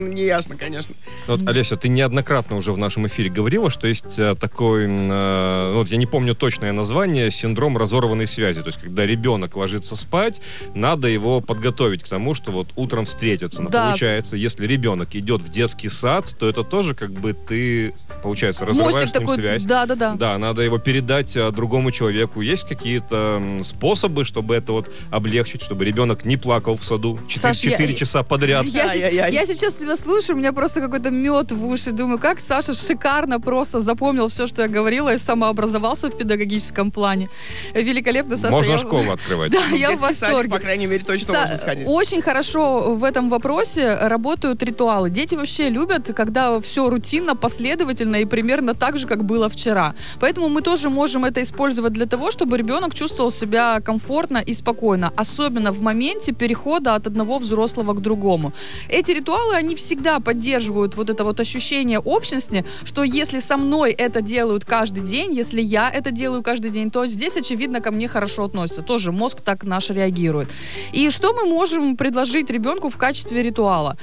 Неясно, конечно. Вот, Олеся, ты неоднократно уже в нашем эфире говорила, что есть такой, вот я не помню точное название, синдром разорванной связи. То есть, когда ребенок ложится спать, надо его подготовить к тому, что вот утром встретятся. Но получается, если ребенок идет в детский сад, то это тоже как бы ты, получается, разрываешь с ним такой, связь. Да. Да, надо его передать другому человеку. Есть какие-то способы, чтобы это вот облегчить, чтобы ребенок не плакал в саду 4 часа подряд? Я сейчас тебя слушаю, у меня просто какой-то мед в уши. Думаю, как Саша шикарно просто запомнил все, что я говорила, и самообразовался в педагогическом плане. Великолепно, Саша. Можно школу открывать. Да, я в восторге. Садик, по крайней мере, точно можно сходить. Очень хорошо в этом вопросе работают ритуалы. Дети вообще любят, когда все рутинно, последовательно и примерно так же, как было вчера. Поэтому мы тоже можем это использовать для того, чтобы ребенок чувствовал себя комфортно и спокойно, особенно в моменте перехода от одного взрослого к другому. Эти ритуалы, они всегда поддерживают вот это вот ощущение общности, что если со мной это делают каждый день, если я это делаю каждый день, то здесь, очевидно, ко мне хорошо относятся. Тоже мозг так наш реагирует. И что мы можем предложить ребенку в качестве ритуала?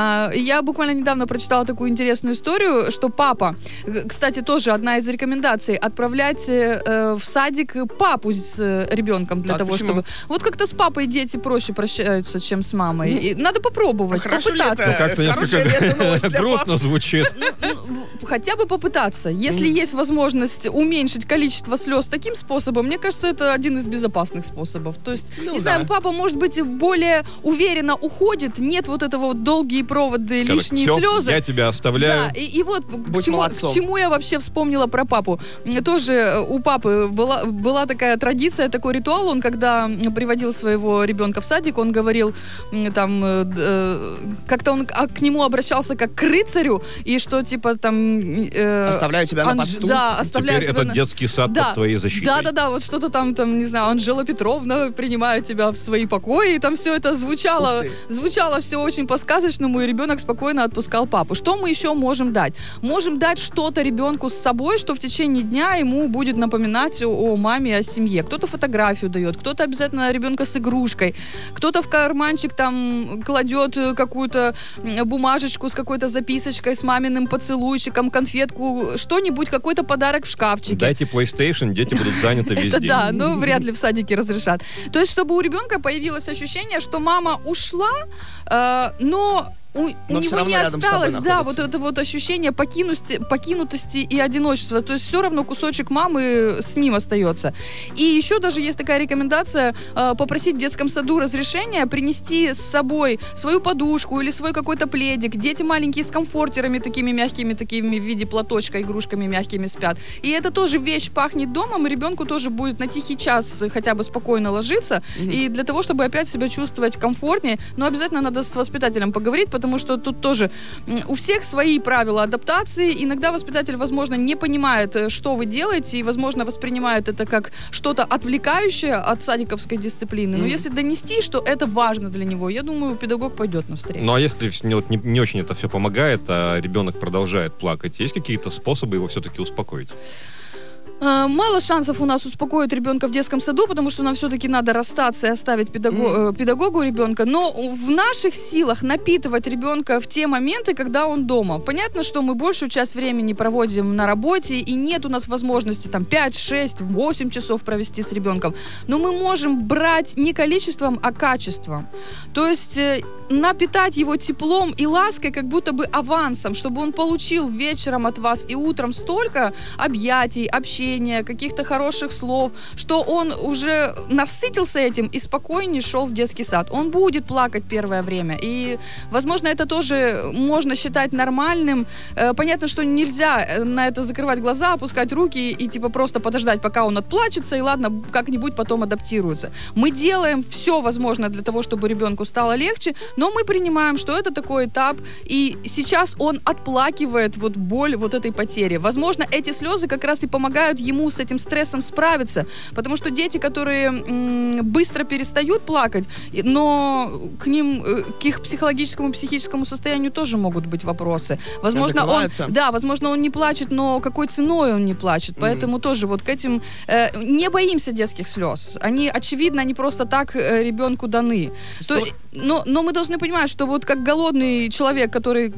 Я буквально недавно прочитала такую интересную историю, что папа, кстати, тоже одна из рекомендаций, отправлять в садик папу с ребенком для того, почему? чтобы... Вот как-то с папой дети проще прощаются, чем с мамой. И надо попробовать, попытаться. Ну, как-то несколько грустно звучит. Хотя бы попытаться. Если есть возможность уменьшить количество слез таким способом, мне кажется, это один из безопасных способов. То есть, не знаю, папа, может быть, более уверенно уходит, нет вот этого вот долгие проводы, лишние слезы. Я тебя оставляю. Да, и вот к чему я вообще вспомнила про папу. Тоже у папы была такая традиция, такой ритуал. Он, когда приводил своего ребенка в садик, он говорил, там, как-то он к нему обращался как к рыцарю, и что, типа, там... оставляю тебя на посту. Да, оставляю тебя тебя этот детский сад под твоей защитой. Да, вот что-то там, не знаю, Анжела Петровна принимает тебя в свои покои, и там все это звучало все очень по-сказочному, и ребенок спокойно отпускал папу. Что мы еще можем дать? Можем дать что-то ребенку с собой, что в течение дня ему будет напоминать о маме, о семье. Кто-то фотографию дает, кто-то обязательно ребенка с игрушкой, кто-то в карманчик там кладет какую-то бумажечку с какой-то записочкой, с маминым поцелуйчиком, конфетку, что-нибудь, какой-то подарок в шкафчике. Дайте PlayStation, дети будут заняты весь день. Да, но вряд ли в садике разрешат. То есть, чтобы у ребенка появилось ощущение, что мама ушла, но у него не осталось, вот это вот ощущение покинутости и одиночества. То есть все равно кусочек мамы с ним остается. И еще даже есть такая рекомендация попросить в детском саду разрешения принести с собой свою подушку или свой какой-то пледик. Дети маленькие с комфортерами такими мягкими, такими в виде платочка, игрушками мягкими спят. И это тоже вещь пахнет домом, и ребенку тоже будет на тихий час хотя бы спокойно ложиться. И для того, чтобы опять себя чувствовать комфортнее, но обязательно надо с воспитателем поговорить, потому что тут тоже у всех свои правила адаптации. Иногда воспитатель, возможно, не понимает, что вы делаете, и, возможно, воспринимает это как что-то отвлекающее от садиковской дисциплины. Но если донести, что это важно для него, я думаю, педагог пойдет навстречу. Ну, а если не очень это все помогает, а ребенок продолжает плакать, есть какие-то способы его все-таки успокоить? Мало шансов у нас успокоить ребенка в детском саду, потому что нам все-таки надо расстаться и оставить педагогу ребенка. Но в наших силах напитывать ребенка в те моменты, когда он дома. Понятно, что мы большую часть времени проводим на работе, и нет у нас возможности там 5, 6, 8 часов провести с ребенком. Но мы можем брать не количеством, а качеством. То есть напитать его теплом и лаской, как будто бы авансом, чтобы он получил вечером от вас и утром столько объятий, общения, каких-то хороших слов, что он уже насытился этим и спокойнее шел в детский сад. Он будет плакать первое время. И, возможно, это тоже можно считать нормальным. Понятно, что нельзя на это закрывать глаза, опускать руки и типа просто подождать, пока он отплачется, и ладно, как-нибудь потом адаптируется. Мы делаем все возможное для того, чтобы ребенку стало легче, но мы принимаем, что это такой этап, и сейчас он отплакивает вот боль вот этой потери. Возможно, эти слезы как раз и помогают ему с этим стрессом справиться, потому что дети, которые быстро перестают плакать, но к их психологическому и психическому состоянию тоже могут быть вопросы. Возможно, он не плачет, но какой ценой он не плачет, поэтому тоже вот к этим не боимся детских слез. Они, очевидно, не просто так ребенку даны. Но мы должны понимать, что вот как голодный человек, который